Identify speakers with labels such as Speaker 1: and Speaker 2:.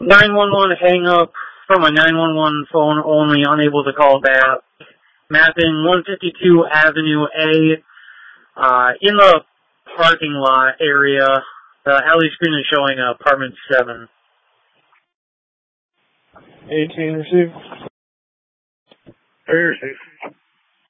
Speaker 1: 911 hang up from a 911 phone only, unable to call back. Mapping 152 Avenue A, in the parking lot area. The alley screen is showing apartment 7.
Speaker 2: 18 received.
Speaker 3: Received.